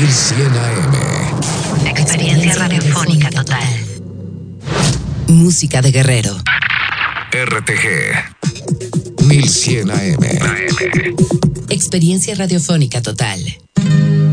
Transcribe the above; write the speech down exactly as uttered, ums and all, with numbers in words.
mil cien A M. Experiencia radiofónica total. Música de Guerrero. R T G mil cien A M. Experiencia radiofónica total.